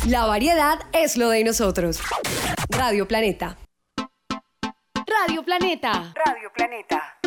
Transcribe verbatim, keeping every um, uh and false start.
La variedad es lo de nosotros. Radio Planeta. Radio Planeta. Radio Planeta.